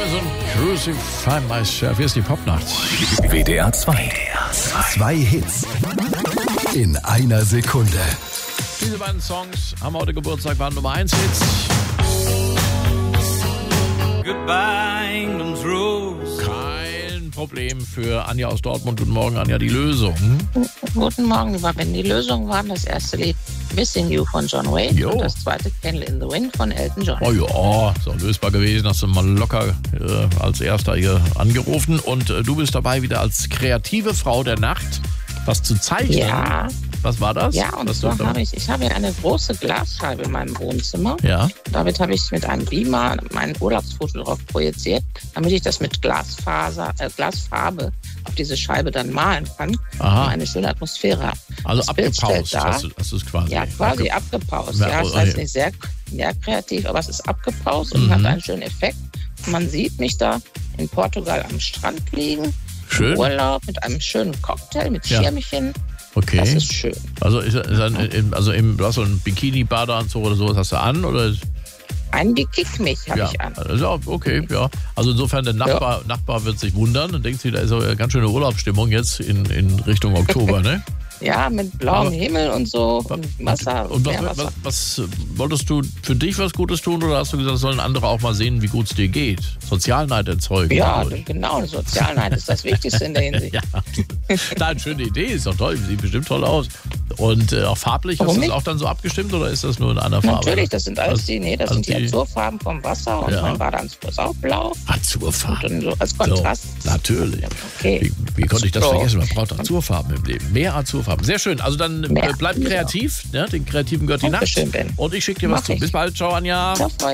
Robinson, Crucify Myself. Hier ist die Popnacht. WDR 2. Zwei Hits in einer Sekunde. Diese beiden Songs haben heute Geburtstag, waren Nummer 1 Hits. Goodbye, England's Rose. Kein Problem für Anja aus Dortmund. Guten Morgen, Anja, die Lösung. Guten Morgen, lieber Ben. Die Lösung waren das erste Lied Missing You von John Wayne und das zweite Candle in the Wind von Elton John. Oh ja, so lösbar gewesen. Hast du mal locker als Erster hier angerufen. Und du bist dabei wieder als kreative Frau der Nacht, was zu zeichnen. Ja. Was war das? Ja, und zwar habe ich eine große Glasscheibe in meinem Wohnzimmer. Ja. Damit habe ich mit einem Beamer mein Urlaubsfoto drauf projiziert, damit ich das mit Glasfarbe auf diese Scheibe dann malen kann und eine schöne Atmosphäre habe. Also das Bild abgepaust stellt dar, hast du es quasi. Ja, quasi abgepaust. Ja, Ja, das heißt nicht sehr kreativ, aber es ist abgepaust und hat einen schönen Effekt. Man sieht mich da in Portugal am Strand liegen, Schön. im Urlaub mit einem schönen Cocktail, mit Schirmchen. Okay. Das ist schön. Also, du hast so einen Bikini-Badeanzug oder sowas hast du an? Oder? Ein Kick mich habe ich an. Ja, okay, ja. Also insofern, der Nachbar wird sich wundern und denkt sich, da ist aber ganz schöne Urlaubsstimmung jetzt in Richtung Oktober, ne? Ja, mit blauem Himmel und so und Wasser. Und was wolltest du für dich was Gutes tun oder hast du gesagt, sollen andere auch mal sehen, wie gut es dir geht? Sozialneid erzeugen. Ja, genau, Sozialneid ist das Wichtigste in der Hinsicht. Ja. Nein, schöne Idee, ist doch toll, sieht bestimmt toll aus. Und auch farblich, hast du das auch dann so abgestimmt oder ist das nur in einer Farbe? Natürlich, das sind alles die Azurfarben vom Wasser und mein Badeanzug ist auch blau. Azurfarben. Und so als Kontrast. So, natürlich. Okay. Wie konnte ich das vergessen? Man braucht Azurfarben im Leben. Mehr Azurfarben. Sehr schön. Also dann bleib kreativ. Ja, den Kreativen gehört die Nacht. Dankeschön, Ben. Und ich schicke dir was zu. Bis bald. Ciao, Anja. Ciao,